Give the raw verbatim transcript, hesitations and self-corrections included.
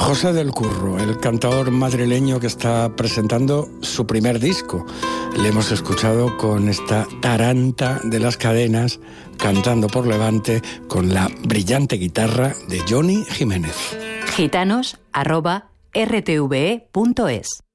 José del Curro, el cantador madrileño que está presentando su primer disco. Le hemos escuchado con esta taranta de las cadenas, cantando por Levante con la brillante guitarra de Johnny Jiménez. gitanos arroba r t v e punto es